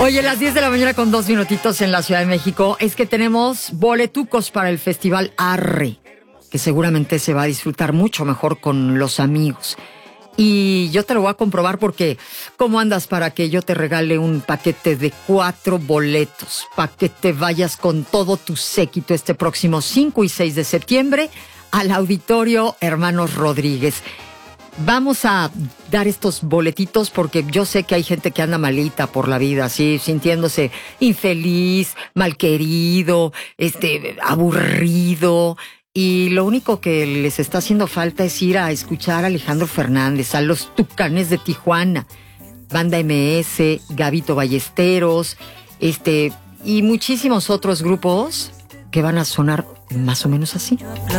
Oye, las 10 de la mañana con 2 minutitos en la Ciudad de México. Es que tenemos boletucos para el Festival Arre, que seguramente se va a disfrutar mucho mejor con los amigos. Y yo te lo voy a comprobar porque ¿cómo andas para que yo te regale un paquete de 4 boletos? Para que te vayas con todo tu séquito este próximo 5 y 6 de septiembre al Auditorio Hermanos Rodríguez. Vamos a dar estos boletitos porque yo sé que hay gente que anda malita por la vida, así, sintiéndose infeliz, malquerido, aburrido. Y lo único que les está haciendo falta es ir a escuchar a Alejandro Fernández, a los Tucanes de Tijuana, Banda MS, Gabito Ballesteros, y muchísimos otros grupos que van a sonar más o menos así.